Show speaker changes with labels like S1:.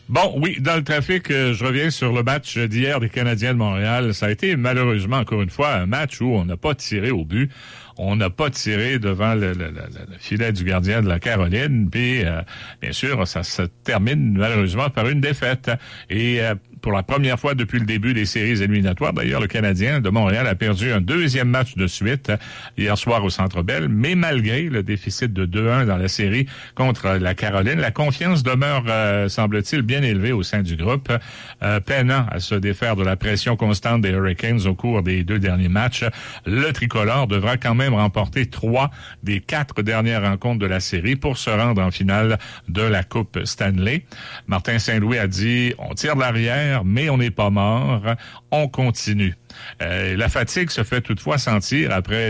S1: Bon, oui, dans le trafic, je reviens sur le match d'hier des Canadiens de Montréal. Ça a été malheureusement, encore une fois, un match où on n'a pas tiré au but. On n'a pas tiré devant le filet du gardien de la Caroline. Puis, bien sûr, ça se termine malheureusement par une défaite. Et pour la première fois depuis le début des séries éliminatoires, d'ailleurs, le Canadien de Montréal a perdu un deuxième match de suite hier soir au Centre Bell. Mais malgré le déficit de 2-1 dans la série contre la Caroline, la confiance demeure, semble-t-il, bien élevée au sein du groupe, peinant à se défaire de la pression constante des Hurricanes au cours des 2 derniers matchs. Le tricolore devra quand même remporter 3 des 4 dernières rencontres de la série pour se rendre en finale de la Coupe Stanley. Martin Saint-Louis a dit, on tire de l'arrière, mais on n'est pas mort, on continue. La fatigue se fait toutefois sentir après